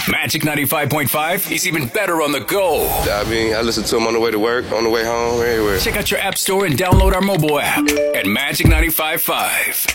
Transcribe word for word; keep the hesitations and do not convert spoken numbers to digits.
Magic ninety-five point five is even better on the go. I mean, I listen to them on the way to work, on the way home, everywhere. Check out your app store and download our mobile app at Magic ninety-five point five.